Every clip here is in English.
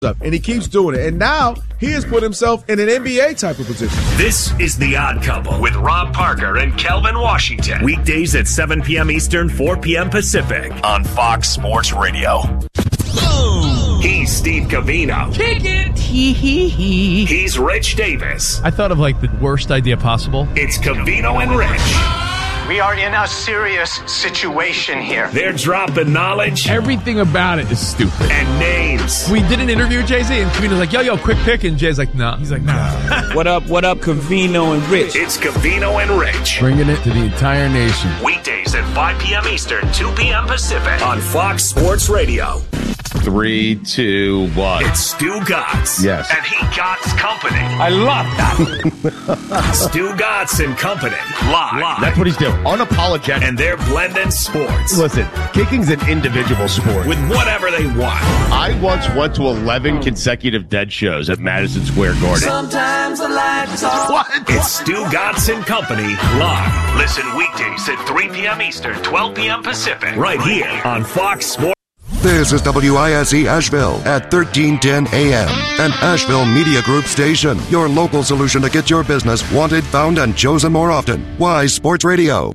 And he keeps doing it. And now he has put himself in an NBA type of position. This is The Odd Couple with Rob Parker and Kelvin Washington. Weekdays at 7 p.m. Eastern, 4 p.m. Pacific on Fox Sports Radio. He's Steve Covino. Kick it. He's Rich Davis. I thought of like the worst idea possible. It's Covino and Rich. We are in a serious situation here. They're dropping knowledge. Everything about it is stupid. And names. We did an interview with Jay-Z, and Covino's like, yo, quick pick. And Jay's like, no. He's like, no. What up, Covino and Rich? It's Covino and Rich. Bringing it to the entire nation. Weekdays at 5 p.m. Eastern, 2 p.m. Pacific on Fox Sports Radio. 3, 2, 1. It's Stu Gatz. Yes. And he Gatz Company. I love that. Stu Gatz and Company. Live. That's what he's doing. Unapologetic. And they're blending sports. Listen, kicking's an individual sport. With whatever they want. I once went to 11 consecutive dead shows at Madison Square Garden. Sometimes the light is off. What? It's Stu Gatz and Company live. Listen weekdays at 3 p.m. Eastern, 12 p.m. Pacific. Right here on Fox Sports. This is WISE Asheville at 1310 AM, an Asheville Media Group station. Your local solution to get your business wanted, found, and chosen more often. Wise Sports Radio.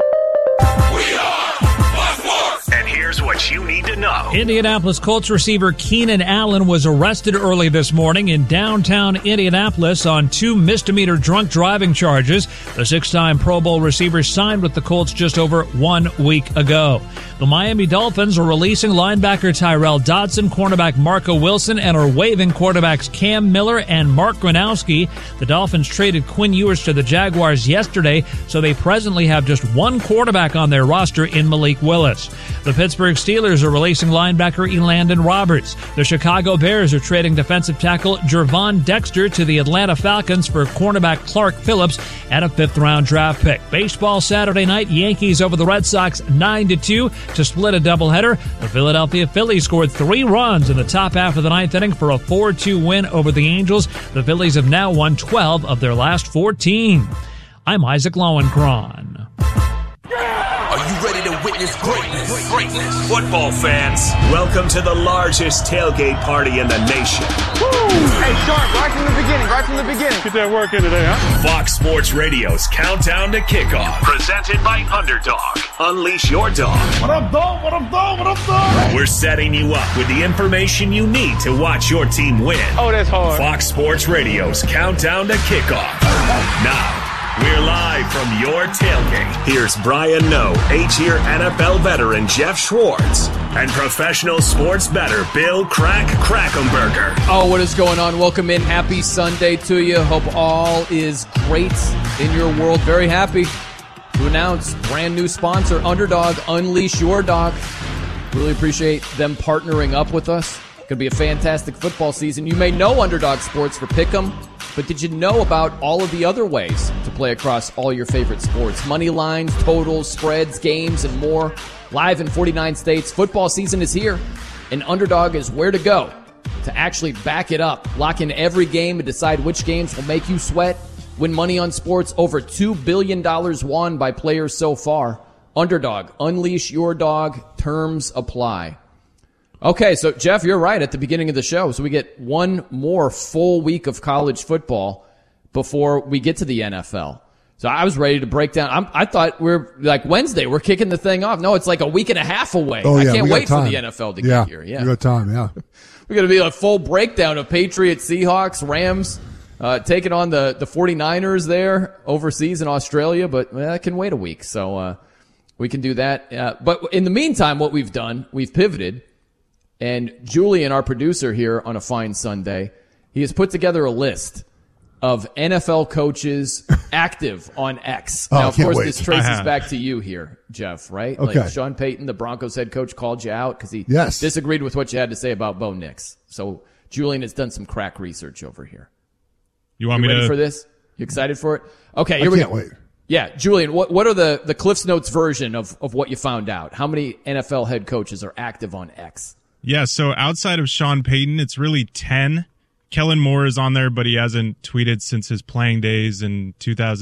And here's what you need to know. Indianapolis Colts receiver Keenan Allen was arrested early this morning in downtown Indianapolis on 2 misdemeanor drunk driving charges. The 6-time Pro Bowl receiver signed with the Colts just over 1 week ago. The Miami Dolphins are releasing linebacker Tyrell Dodson, cornerback Marco Wilson, and are waiving quarterbacks Cam Miller and Mark Gronowski. The Dolphins traded Quinn Ewers to the Jaguars yesterday, so they presently have just one quarterback on their roster in Malik Willis. The Pittsburgh Steelers are releasing linebacker Elandon Roberts. The Chicago Bears are trading defensive tackle Gervon Dexter to the Atlanta Falcons for cornerback Clark Phillips and a 5th-round draft pick. Baseball Saturday night, Yankees over the Red Sox 9-2 to split a doubleheader. The Philadelphia Phillies scored 3 runs in the top half of the 9th inning for a 4-2 win over the Angels. The Phillies have now won 12 of their last 14. I'm Isaac Lowenkron. Are you ready to witness greatness? Football fans, welcome to the largest tailgate party in the nation. Woo! Hey, Sharp, right from the beginning. Get that work in today, huh? Fox Sports Radio's Countdown to Kickoff, presented by Underdog. Unleash your dog. What up, dog? What up, dog? What up, dog? We're setting you up with the information you need to watch your team win. Oh, that's hard. Fox Sports Radio's Countdown to Kickoff. Now, we're live from your tailgate. Here's Brian Noe, 8-year NFL veteran Jeff Schwartz, and professional sports bettor Bill Krackomberger. Oh, what is going on? Welcome in. Happy Sunday to you. Hope all is great in your world. Very happy to announce brand new sponsor, Underdog. Unleash your dog. Really appreciate them partnering up with us. Going to be a fantastic football season. You may know Underdog Sports for Pick'em, but did you know about all of the other ways to play across all your favorite sports? Money lines, totals, spreads, games, and more. Live in 49 states. Football season is here, and Underdog is where to go to actually back it up. Lock in every game and decide which games will make you sweat. Win money on sports. Over $2 billion won by players so far. Underdog. Unleash your dog. Terms apply. Okay, so Jeff, you're right at the beginning of the show. So we get one more full week of college football before we get to the NFL. So I was ready to break down. I thought we're like Wednesday. We're kicking the thing off. No, it's like a week and a half away. Oh, yeah, I can't wait time. for the NFL to get here. Yeah, we got time, yeah. We're going to be a full breakdown of Patriots, Seahawks, Rams, taking on the 49ers there overseas in Australia. But I can wait a week, so we can do that. But in the meantime, what we've done, we've pivoted. And Julian, our producer here on a fine Sunday, he has put together a list of NFL coaches active on X. Now, of course, this traces back to you here, Jeff, right? Okay. Like Sean Payton, the Broncos head coach, called you out because he disagreed with what you had to say about Bo Nix. So Julian has done some crack research over here. You want me ready to for this? You excited for it? Okay, here we go. I can't wait. Yeah, Julian, what are the Cliff's Notes version of what you found out? How many NFL head coaches are active on X? Yeah, so outside of Sean Payton, it's really 10. Kellen Moore is on there, but he hasn't tweeted since his playing days in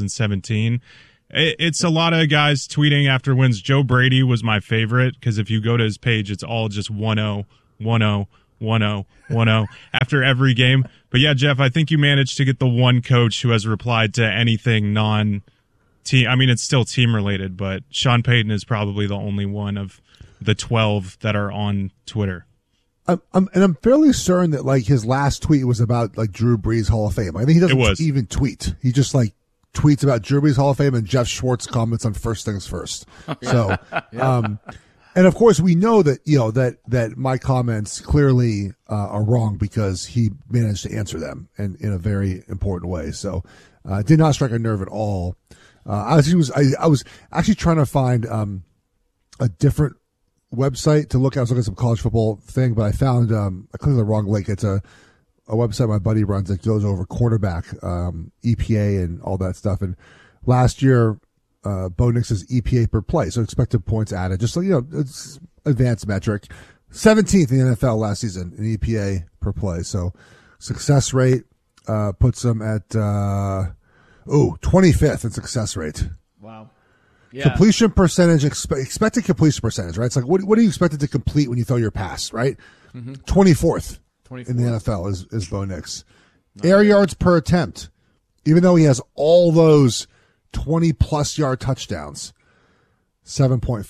2017. It's a lot of guys tweeting after wins. Joe Brady was my favorite because if you go to his page, it's all just 1-0, 1-0, 1-0 after every game. But yeah, Jeff, I think you managed to get the one coach who has replied to anything non-team. I mean, it's still team related, but Sean Payton is probably the only one of the 12 that are on Twitter. I'm fairly certain that like his last tweet was about like Drew Brees Hall of Fame. I think he doesn't even tweet. He just like tweets about Drew Brees Hall of Fame and Jeff Schwartz comments on First Things First. So, and of course we know that, that my comments clearly are wrong because he managed to answer them in a very important way. So, it did not strike a nerve at all. I was actually trying to find, a different website to look at. I was looking at some college football thing, but I found, I clicked on the wrong link. It's a website my buddy runs that goes over quarterback, EPA and all that stuff. And last year, Bo Nix's EPA per play, so expected points added, just like, it's advanced metric. 17th in the NFL last season in EPA per play. So success rate, puts them at, 25th in success rate. Wow. Yeah. Completion percentage, expected completion percentage, right? It's like, what are you expected to complete when you throw your pass, right? 24th in the NFL is Bo Nix. Air yards per attempt, even though he has all those 20-plus yard touchdowns, 7.5,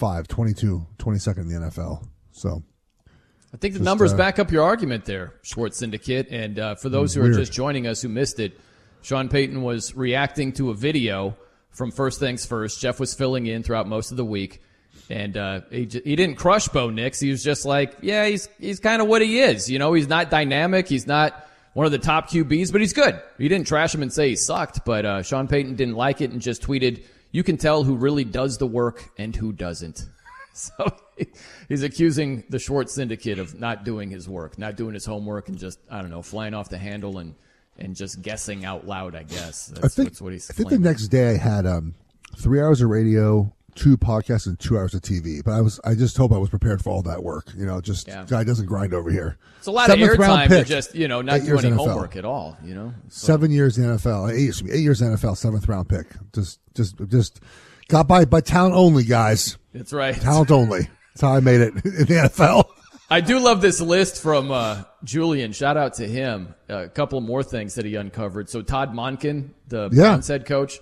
22nd in the NFL. So I think the numbers back up your argument there, Schwartz Syndicate. And for those who are just joining us who missed it, Sean Payton was reacting to a video from First Things First. Jeff was filling in throughout most of the week. And he didn't crush Bo Nix. He was just like, yeah, he's kind of what he is. He's not dynamic. He's not one of the top QBs, but he's good. He didn't trash him and say he sucked, but Sean Payton didn't like it and just tweeted, you can tell who really does the work and who doesn't. So he's accusing the Schwartz Syndicate of not doing his work, not doing his homework, and just, I don't know, flying off the handle and just guessing out loud, I guess. That's what he's I think the next day I had 3 hours of radio, 2 podcasts, and 2 hours of TV. But I just hope I was prepared for all that work. Guy doesn't grind over here. It's a lot of airtime to just, not do any homework at all, So. 7 years in the NFL. 8 years in the NFL, 7th round pick. Just got by talent only, guys. That's right. Talent only. That's how I made it in the NFL. I do love this list from Julian. Shout out to him. A couple more things that he uncovered. So Todd Monken, the Browns head coach,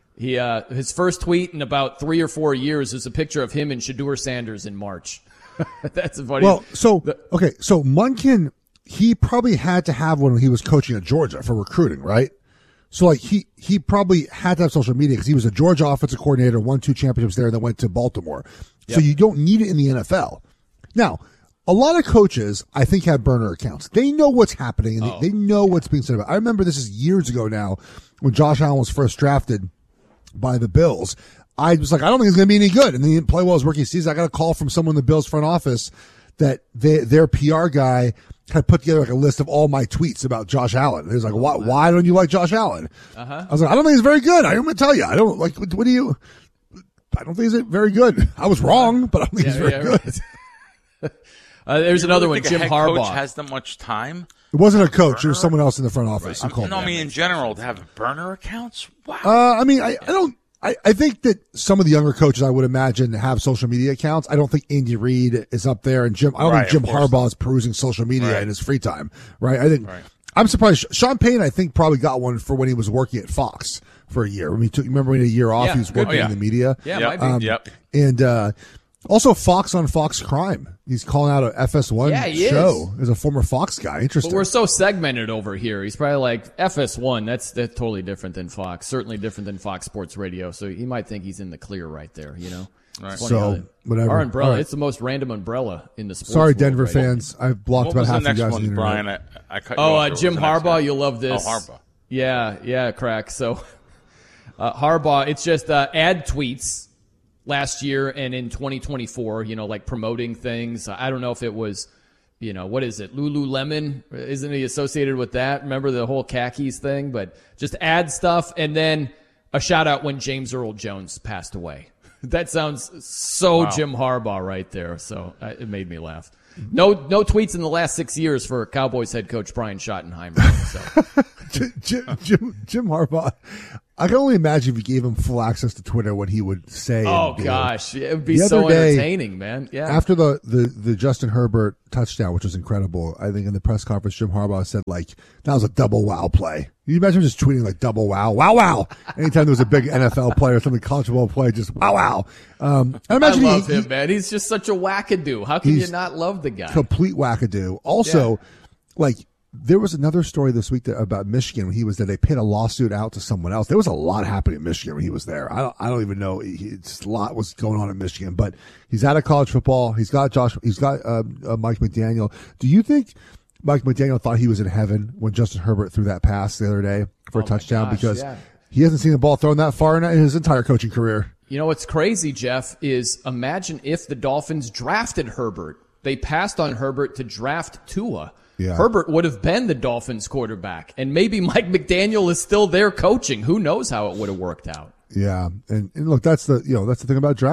his first tweet in about 3 or 4 years is a picture of him and Shedeur Sanders in March. That's funny. Well, so Monken, he probably had to have one when he was coaching at Georgia for recruiting, right? So like he probably had to have social media because he was a Georgia offensive coordinator, won 2 championships there, and then went to Baltimore. Yep. So you don't need it in the NFL. Now, a lot of coaches, I think, have burner accounts. They know what's happening, and they know what's being said about. I remember this is years ago now when Josh Allen was first drafted by the Bills. I was like, I don't think he's going to be any good. And then he didn't play well his rookie season. I got a call from someone in the Bills front office that their PR guy had put together like a list of all my tweets about Josh Allen. He was like, why don't you like Josh Allen? I was like, I don't think he's very good. I'm going to tell you. I don't like, what do you, I don't think he's very good. I was wrong, but I don't think he's very good. Right. There's another one, Jim Harbaugh. Coach has that much time? It wasn't a coach. It was someone else in the front office who called me. I mean, in general, to have burner accounts? Wow. I think that some of the younger coaches, I would imagine, have social media accounts. I don't think Andy Reid is up there, and I don't think Jim Harbaugh is perusing social media in his free time, right? I'm surprised. Sean Payton, I think, probably got one for when he was working at Fox for a year. Remember when he had a year off, he was working in the media? Yeah, might be. And also Fox on Fox Crime. He's calling out a FS1 show as a former Fox guy. Interesting. But we're so segmented over here. He's probably like, FS1, that's totally different than Fox. Certainly different than Fox Sports Radio. So he might think he's in the clear right there, Right. So, whatever. Our umbrella, it's the most random umbrella in the sports Sorry, Denver fans. I've blocked about half you guys. Brian? I cut you off. Jim Harbaugh, you'll love this. Oh, Harbaugh. Yeah, crack. So, Harbaugh, it's just ad tweets last year and in 2024, like promoting things. I don't know if it was, what is it? Lululemon? Isn't he associated with that? Remember the whole khakis thing? But just ad stuff. And then a shout out when James Earl Jones passed away. That sounds so Jim Harbaugh right there. So it made me laugh. No tweets in the last 6 years for Cowboys head coach Brian Schottenheimer. So. Jim Harbaugh. I can only imagine if you gave him full access to Twitter what he would say. Oh, gosh. It would be so entertaining, man. Yeah. After the Justin Herbert touchdown, which was incredible, I think in the press conference, Jim Harbaugh said, like, that was a double wow play. Can you imagine just tweeting, like, double wow? Wow, wow. Anytime there was a big NFL player or something, college football play, just wow, wow. I love him, man. He's just such a wackadoo. How can you not love the guy? Complete wackadoo. Also, like, there was another story this week about Michigan when he was there. They paid a lawsuit out to someone else. There was a lot happening in Michigan when he was there. I don't even know. A lot was going on in Michigan, but he's out of college football. He's got Mike McDaniel. Do you think Mike McDaniel thought he was in heaven when Justin Herbert threw that pass the other day for a touchdown? Because he hasn't seen the ball thrown that far in his entire coaching career. You know what's crazy, Jeff, is imagine if the Dolphins drafted Herbert. They passed on Herbert to draft Tua. Yeah. Herbert would have been the Dolphins quarterback, and maybe Mike McDaniel is still there coaching. Who knows how it would have worked out? Yeah. And look, that's the thing about draft